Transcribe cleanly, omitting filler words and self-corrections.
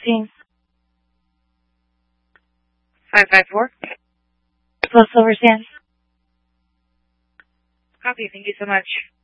16. 554. Close Silver Sands. Copy. Thank you so much.